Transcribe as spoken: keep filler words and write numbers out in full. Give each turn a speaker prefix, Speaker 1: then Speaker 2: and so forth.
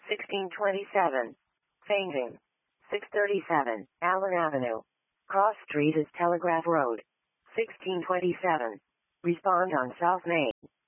Speaker 1: sixteen twenty-seven. Fainting. six thirty-seven. Allen Avenue. Cross Street is Telegraph Road. sixteen twenty-seven. Respond on South Main.